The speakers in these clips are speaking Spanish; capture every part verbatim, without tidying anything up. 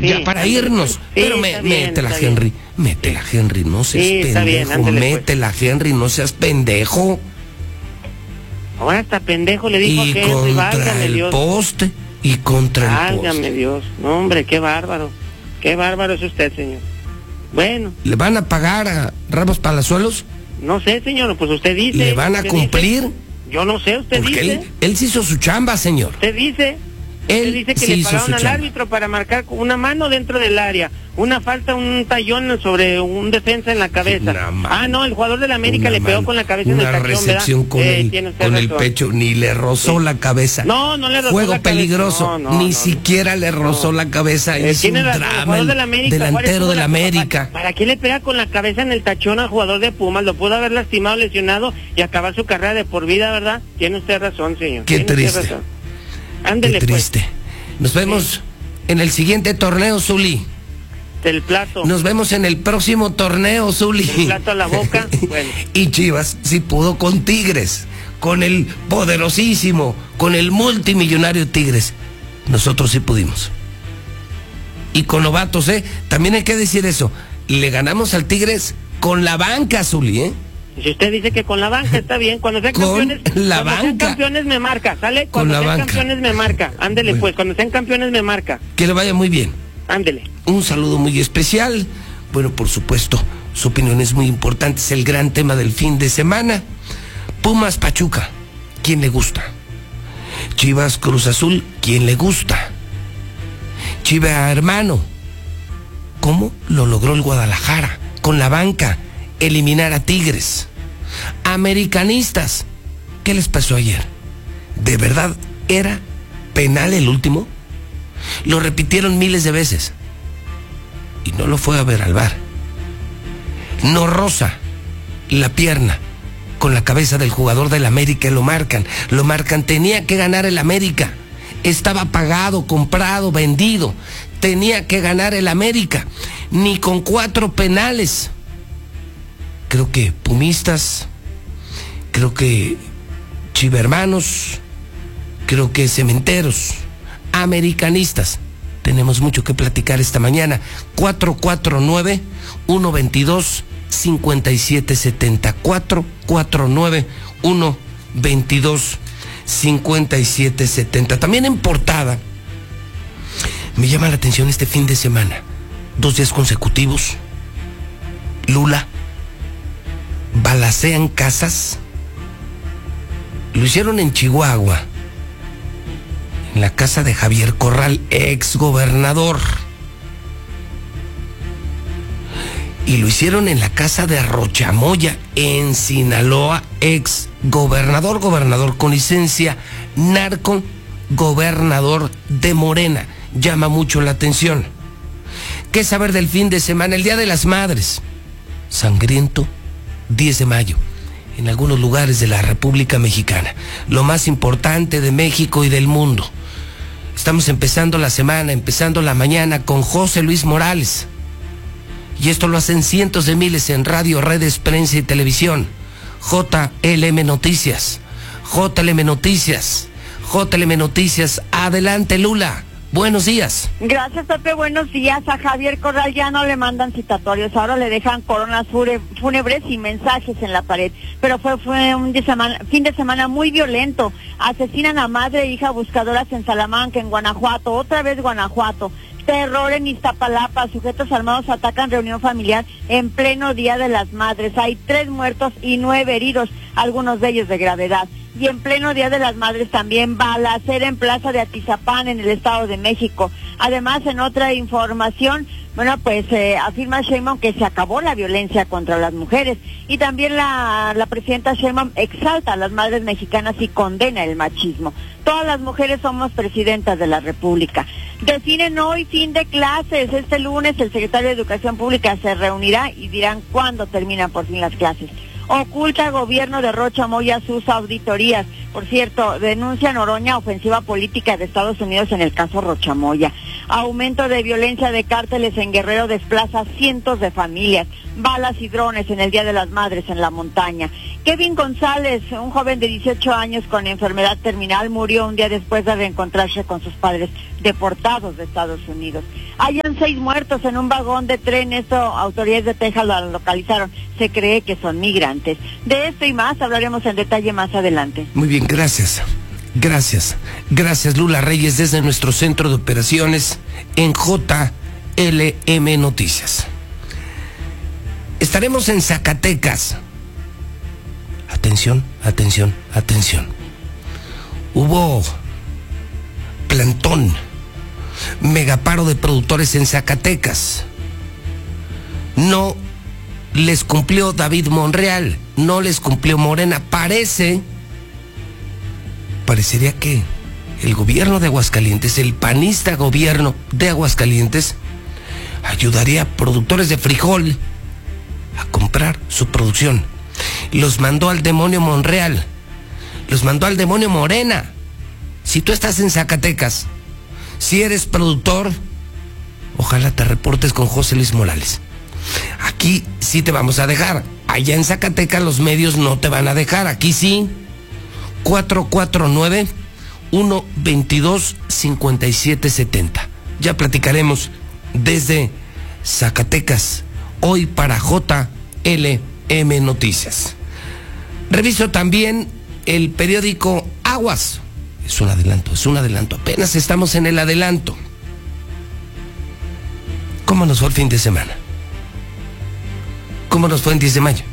sí, ya para ándale, irnos. sí, Pero me, bien, métela, Henry. Bien. Métela, Henry, no seas sí, pendejo. Bien, ándale, métela, pues. Henry, no seas pendejo. Ahora hasta pendejo le dijo y a Henry, contra válgame el Dios. poste y contra el poste. Válgame Dios. No, hombre, qué bárbaro. Qué bárbaro es usted, señor. Bueno. ¿Le van a pagar a Ramos Palazuelos? No sé, señor, pues usted dice. ¿Le van a cumplir? Dice. Yo no sé, usted Porque dice. Él, él sí hizo su chamba, señor. Usted dice. Él usted dice que sí le hizo pagaron su al chamba. árbitro para marcar una mano dentro del área, una falta, un tallón sobre un defensa en la cabeza. Ah, no, el jugador de la América le pegó mano, con la cabeza en el tachón, ¿verdad? Una recepción con, eh, el, con el pecho, ni le rozó sí. la cabeza. No, no le rozó Juego la peligroso, cabeza. No, no, ni no, siquiera no. le rozó no. la cabeza. Eh, es un la, drama, el, de la América, delantero de la América. ¿Para, ¿Para qué le pega con la cabeza en el tachón al jugador de Pumas? Lo pudo haber lastimado, lesionado y acabar su carrera de por vida, ¿verdad? Tiene usted razón, señor. Qué triste. Ándele, Qué triste. Pues. Nos vemos sí. en el siguiente torneo, Zuli. Del plato. Nos vemos en el próximo torneo, Zuli. Del plato a la boca. Bueno. Y Chivas sí pudo con Tigres, con el poderosísimo, con el multimillonario Tigres. Nosotros sí pudimos. Y con novatos, ¿eh? También hay que decir eso. Le ganamos al Tigres con la banca, Zuli, ¿eh? Si usted dice que con la banca está bien, cuando sean campeones, la cuando banca. sean campeones me marca, ¿sale? Cuando sean banca. campeones me marca, ándele bueno. pues, cuando sean campeones me marca. Que le vaya muy bien. Ándele. Un saludo muy especial. Bueno, por supuesto, su opinión es muy importante, es el gran tema del fin de semana. Pumas Pachuca, ¿quién le gusta? Chivas Cruz Azul, ¿quién le gusta? Chivas Hermano, ¿cómo lo logró el Guadalajara? Con la banca. Eliminar a Tigres. Americanistas, ¿qué les pasó ayer? ¿De verdad era penal el último? Lo repitieron miles de veces y no lo fue a ver al V A R. No roza la pierna con la cabeza del jugador del América, lo marcan, lo marcan, tenía que ganar el América, estaba pagado, comprado, vendido, tenía que ganar el América, ni con cuatro penales. Creo que pumistas, creo que chivermanos, creo que cementeros, americanistas. Tenemos mucho que platicar esta mañana. cuatro cuatro nueve, uno dos dos, cinco siete siete cero. cuatro cuatro nueve, uno dos dos, cinco siete siete cero. También en portada, me llama la atención este fin de semana. Dos días consecutivos. Lula. Balacean casas. Lo hicieron en Chihuahua, en la casa de Javier Corral, ex gobernador. Y lo hicieron en la casa de Rochamoya, en Sinaloa, ex gobernador, gobernador con licencia, narco, gobernador de Morena. Llama mucho la atención. ¿Qué saber del fin de semana? El Día de las Madres. Sangriento. diez de mayo, en algunos lugares de la República Mexicana, lo más importante de México y del mundo. Estamos empezando la semana, empezando la mañana con José Luis Morales. Y esto lo hacen cientos de miles en radio, redes, prensa y televisión. J L M Noticias, J L M Noticias, J L M Noticias. Adelante, Lula. Buenos días. Gracias, Pepe. Buenos días. A Javier Corral ya no le mandan citatorios, ahora le dejan coronas fúnebres y mensajes en la pared. Pero fue fue un de semana, fin de semana muy violento. Asesinan a madre e hija buscadoras en Salamanca, en Guanajuato. Otra vez Guanajuato. Terror en Iztapalapa. Sujetos armados atacan reunión familiar en pleno Día de las Madres. Hay tres muertos y nueve heridos, algunos de ellos de gravedad. Y en pleno Día de las Madres también balacera en Plaza de Atizapán, en el Estado de México. Además, en otra información, bueno, pues eh, afirma Sheinbaum que se acabó la violencia contra las mujeres. Y también la, la presidenta Sheinbaum exalta a las madres mexicanas y condena el machismo. Todas las mujeres somos presidentas de la República. Definen hoy fin de clases. Este lunes el secretario de Educación Pública se reunirá y dirán cuándo terminan por fin las clases. Oculta gobierno de Rocha Moya sus auditorías. Por cierto, denuncia Noroña ofensiva política de Estados Unidos en el caso Rocha Moya. Aumento de violencia de cárteles en Guerrero desplaza cientos de familias. Balas y drones en el Día de las Madres en la montaña. Kevin González, un joven de dieciocho años con enfermedad terminal, murió un día después de reencontrarse con sus padres deportados de Estados Unidos. Hayan seis muertos en un vagón de tren. Esto autoridades de Texas lo localizaron. Se cree que son migrantes. De esto y más hablaremos en detalle más adelante. Muy bien, gracias. Gracias. Gracias, Lula Reyes, desde nuestro centro de operaciones en J L M Noticias. Estaremos en Zacatecas. Atención, atención, atención. Hubo plantón, megaparo de productores en Zacatecas. No les cumplió David Monreal, no les cumplió Morena. Parece, parecería que el gobierno de Aguascalientes, el panista gobierno de Aguascalientes, ayudaría a productores de frijol a comprar su producción. Los mandó al demonio Monreal, los mandó al demonio Morena. Si tú estás en Zacatecas, si eres productor, ojalá te reportes con José Luis Morales. Aquí sí te vamos a dejar. Allá en Zacatecas los medios no te van a dejar. Aquí sí. cuatro cuatro nueve, uno dos dos, cinco siete siete cero. Ya platicaremos desde Zacatecas, hoy para J L M Noticias. Reviso también el periódico Aguas. Es un adelanto, es un adelanto. Apenas estamos en el adelanto. ¿Cómo nos fue el fin de semana? ¿Cómo nos fue en diez de mayo?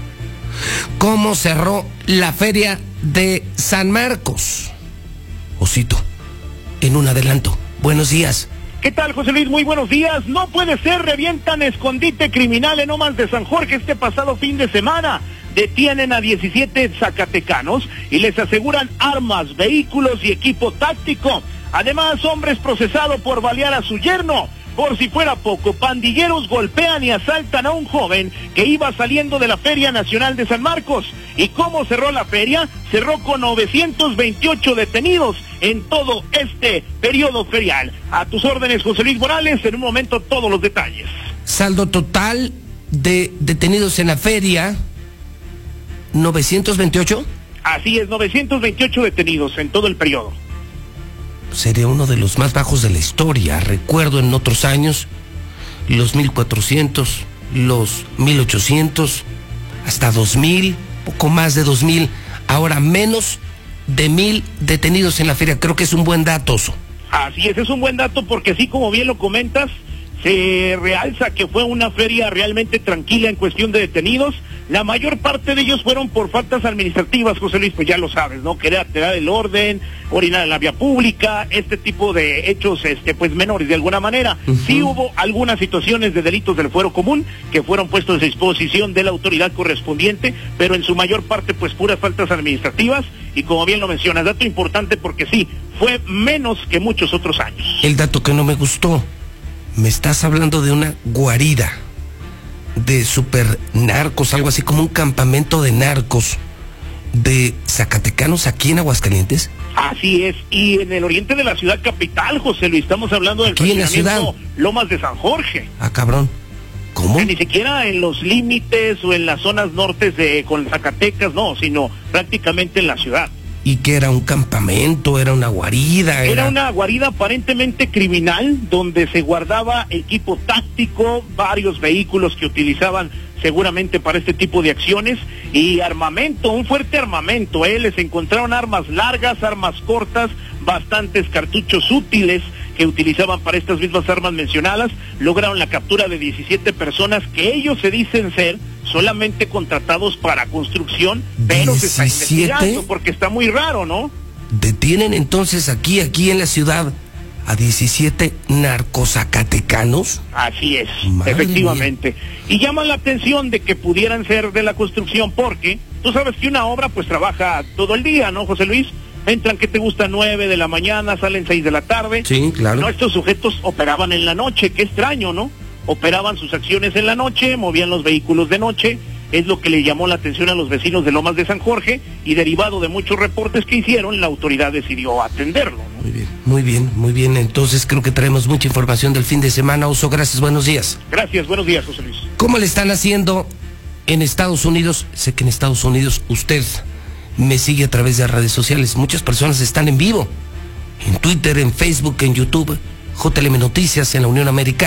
¿Cómo cerró la feria de San Marcos? Osito, en un adelanto. Buenos días. ¿Qué tal, José Luis? Muy buenos días. No puede ser, revientan escondite criminal en Lomas de San Jorge este pasado fin de semana. Detienen a diecisiete zacatecanos y les aseguran armas, vehículos y equipo táctico. Además, hombres procesados por balear a su yerno. Por si fuera poco, pandilleros golpean y asaltan a un joven que iba saliendo de la Feria Nacional de San Marcos. ¿Y cómo cerró la feria? Cerró con novecientos veintiocho detenidos en todo este periodo ferial. A tus órdenes, José Luis Morales, en un momento todos los detalles. Saldo total de detenidos en la feria, ¿novecientos veintiocho? Así es, novecientos veintiocho detenidos en todo el periodo. Sería uno de los más bajos de la historia. Recuerdo en otros años los mil cuatrocientos, los mil ochocientos, hasta dos mil, poco más de dos mil. Ahora menos de mil detenidos en la feria. Creo que es un buen dato, Oso. Así es, es un buen dato porque sí, como bien lo comentas, se realza que fue una feria realmente tranquila en cuestión de detenidos. La mayor parte de ellos fueron por faltas administrativas, José Luis, pues ya lo sabes, ¿no? Querer alterar el orden, orinar en la vía pública, este tipo de hechos, este, pues menores de alguna manera. Uh-huh. Sí hubo algunas situaciones de delitos del fuero común que fueron puestos a disposición de la autoridad correspondiente, pero en su mayor parte, pues puras faltas administrativas. Y como bien lo mencionas, dato importante porque sí, fue menos que muchos otros años. El dato que no me gustó, me estás hablando de una guarida de super narcos, algo así como un campamento de narcos de zacatecanos aquí en Aguascalientes. Así es, y en el oriente de la ciudad capital, José Luis, estamos hablando del aquí en la ciudad, Lomas de San Jorge. Ah, cabrón, ¿cómo? Que ni siquiera en los límites o en las zonas nortes de con Zacatecas, no, sino prácticamente en la ciudad. ¿Y qué era? ¿Un campamento? ¿Era una guarida? Era... era una guarida aparentemente criminal, donde se guardaba equipo táctico, varios vehículos que utilizaban seguramente para este tipo de acciones, y armamento, un fuerte armamento, ¿eh? Les encontraron armas largas, armas cortas, bastantes cartuchos útiles que utilizaban para estas mismas armas mencionadas. Lograron la captura de diecisiete personas que ellos se dicen ser solamente contratados para construcción, pero se está investigando porque está muy raro, ¿no? Detienen entonces aquí, aquí en la ciudad a diecisiete narcozacatecanos. Así es, madre efectivamente. Mía. Y llama la atención de que pudieran ser de la construcción porque tú sabes que una obra pues trabaja todo el día, ¿no, José Luis? Entran, ¿qué te gusta? nueve de la mañana, salen seis de la tarde. Sí, claro. No, estos sujetos operaban en la noche, qué extraño, ¿no? Operaban sus acciones en la noche, movían los vehículos de noche, es lo que le llamó la atención a los vecinos de Lomas de San Jorge, y derivado de muchos reportes que hicieron, la autoridad decidió atenderlo, ¿no? Muy bien, muy bien, muy bien. Entonces creo que traemos mucha información del fin de semana. Oso, gracias, buenos días. Gracias, buenos días, José Luis. ¿Cómo le están haciendo en Estados Unidos? Sé que en Estados Unidos usted me sigue a través de redes sociales. Muchas personas están en vivo, en Twitter, en Facebook, en YouTube, J L M Noticias, en la Unión Americana.